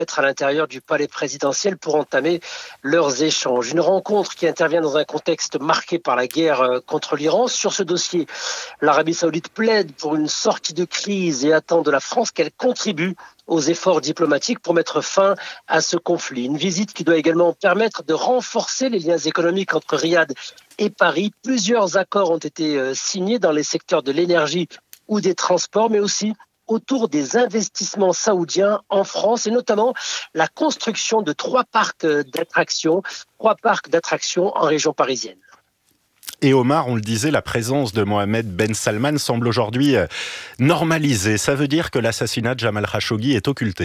être à l'intérieur du palais présidentiel pour entamer leurs échanges. Une rencontre qui intervient dans un contexte marqué par la guerre contre l'Iran. Sur ce dossier, l'Arabie Saoudite plaide pour une sortie de crise et attend de la France qu'elle contribue aux efforts diplomatiques pour mettre fin à ce conflit. Une visite qui doit également permettre de renforcer les liens économiques entre Riyad et Paris. Plusieurs accords ont été signés dans les secteurs de l'énergie ou des transports, mais aussi autour des investissements saoudiens en France et notamment la construction de 3 parcs d'attractions en région parisienne. Et Omar, on le disait, la présence de Mohammed Ben Salman semble aujourd'hui normalisée. Ça veut dire que l'assassinat de Jamal Khashoggi est occulté ?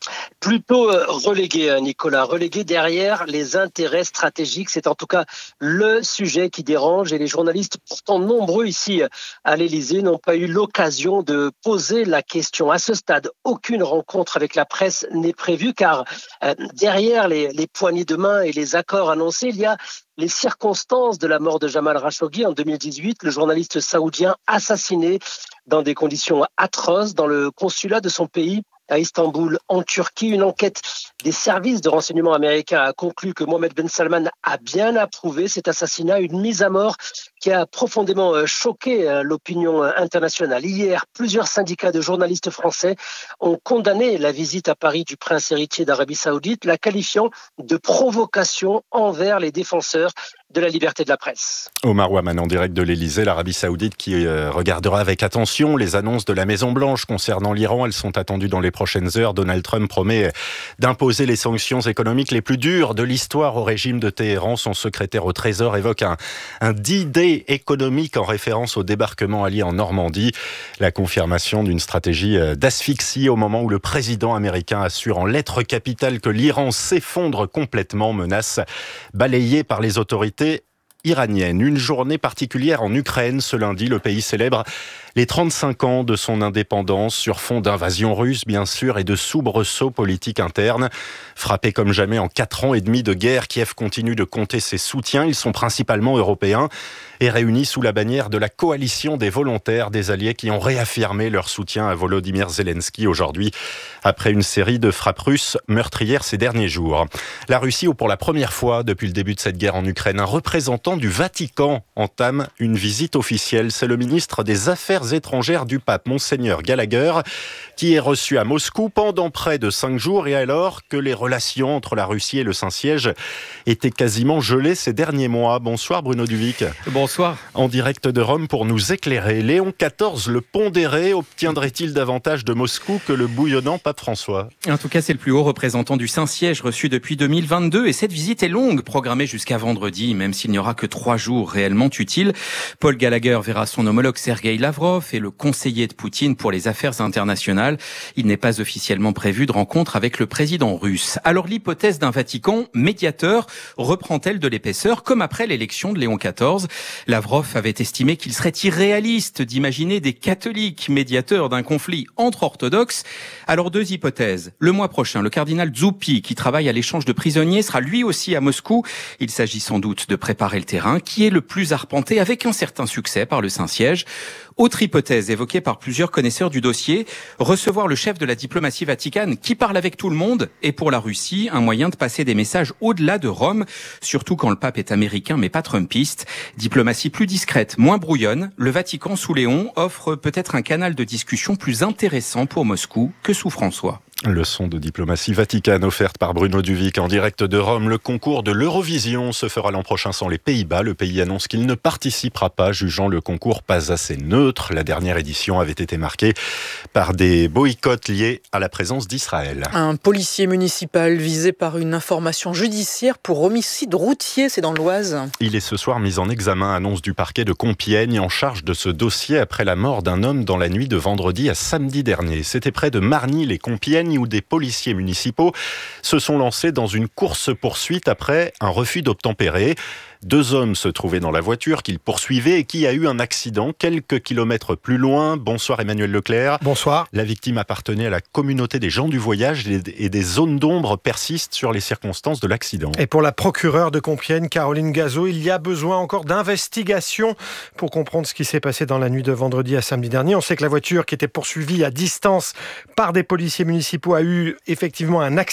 Plutôt relégué, Nicolas, relégué derrière les intérêts stratégiques. C'est en tout cas le sujet qui dérange et les journalistes, pourtant nombreux ici à l'Élysée, n'ont pas eu l'occasion de poser la question. À ce stade, aucune rencontre avec la presse n'est prévue car derrière les poignées de main et les accords annoncés, il y a les circonstances de la mort de Jamal Khashoggi en 2018, le journaliste saoudien assassiné dans des conditions atroces dans le consulat de son pays à Istanbul, en Turquie. Une enquête des services de renseignement américains a conclu que Mohammed Ben Salman a bien approuvé cet assassinat, une mise à mort qui a profondément choqué l'opinion internationale. Hier, plusieurs syndicats de journalistes français ont condamné la visite à Paris du prince héritier d'Arabie Saoudite, la qualifiant de provocation envers les défenseurs de la liberté de la presse. Omar Ouaman en direct de l'Élysée, l'Arabie Saoudite qui regardera avec attention les annonces de la Maison-Blanche concernant l'Iran. Elles sont attendues dans les prochaines heures. Donald Trump promet d'imposer les sanctions économiques les plus dures de l'histoire au régime de Téhéran. Son secrétaire au Trésor évoque un D-Day économique en référence au débarquement allié en Normandie. La confirmation d'une stratégie d'asphyxie au moment où le président américain assure en lettres capitales que l'Iran s'effondre complètement, menace balayée par les autorités iranienne. Une journée particulière en Ukraine. Ce lundi, le pays célèbre les 35 ans de son indépendance sur fond d'invasion russe, bien sûr, et de soubresauts politiques internes. Frappé comme jamais en 4 ans et demi de guerre, Kiev continue de compter ses soutiens. Ils sont principalement européens et réunis sous la bannière de la coalition des volontaires des alliés qui ont réaffirmé leur soutien à Volodymyr Zelensky aujourd'hui, après une série de frappes russes meurtrières ces derniers jours. La Russie, où pour la première fois depuis le début de cette guerre en Ukraine, un représentant du Vatican entame une visite officielle. C'est le ministre des Affaires étrangères du pape, Monseigneur Gallagher, qui est reçu à Moscou pendant près de 5 jours et alors que les relations entre la Russie et le Saint-Siège étaient quasiment gelées ces derniers mois. Bonsoir Bruno Duvic. Bonsoir. En direct de Rome pour nous éclairer. Léon XIV, le pondéré, obtiendrait-il davantage de Moscou que le bouillonnant pape François ? En tout cas, c'est le plus haut représentant du Saint-Siège reçu depuis 2022 et cette visite est longue, programmée jusqu'à vendredi, même s'il n'y aura que 3 jours réellement utiles. Paul Gallagher verra son homologue Sergueï Lavrov et le conseiller de Poutine pour les affaires internationales. Il n'est pas officiellement prévu de rencontre avec le président russe. Alors l'hypothèse d'un Vatican médiateur reprend-elle de l'épaisseur comme après l'élection de Léon XIV ? Lavrov avait estimé qu'il serait irréaliste d'imaginer des catholiques médiateurs d'un conflit entre orthodoxes. Alors 2 hypothèses. Le mois prochain, le cardinal Zuppi, qui travaille à l'échange de prisonniers, sera lui aussi à Moscou. Il s'agit sans doute de préparer le terrain, qui est le plus arpenté avec un certain succès par le Saint-Siège. Autre hypothèse évoquée par plusieurs connaisseurs du dossier, recevoir le chef de la diplomatie vaticane qui parle avec tout le monde est pour la Russie un moyen de passer des messages au-delà de Rome, surtout quand le pape est américain mais pas trumpiste. Diplomatie plus discrète, moins brouillonne, le Vatican sous Léon offre peut-être un canal de discussion plus intéressant pour Moscou que sous François. Leçon de diplomatie vaticane offerte par Bruno Duvic en direct de Rome. Le concours de l'Eurovision se fera l'an prochain sans les Pays-Bas. Le pays annonce qu'il ne participera pas, jugeant le concours pas assez neutre. La dernière édition avait été marquée par des boycotts liés à la présence d'Israël. Un policier municipal visé par une information judiciaire pour homicide routier, c'est dans l'Oise. Il est ce soir mis en examen, annonce du parquet de Compiègne, en charge de ce dossier après la mort d'un homme dans la nuit de vendredi à samedi dernier. C'était près de Margny-les-Compiègnes où des policiers municipaux se sont lancés dans une course-poursuite après un refus d'obtempérer. 2 hommes se trouvaient dans la voiture qu'ils poursuivaient et qui a eu un accident quelques kilomètres plus loin. Bonsoir Emmanuel Leclerc. Bonsoir. La victime appartenait à la communauté des gens du voyage et des zones d'ombre persistent sur les circonstances de l'accident. Et pour la procureure de Compiègne, Caroline Gazot, il y a besoin encore d'investigation pour comprendre ce qui s'est passé dans la nuit de vendredi à samedi dernier. On sait que la voiture qui était poursuivie à distance par des policiers municipaux a eu effectivement un accident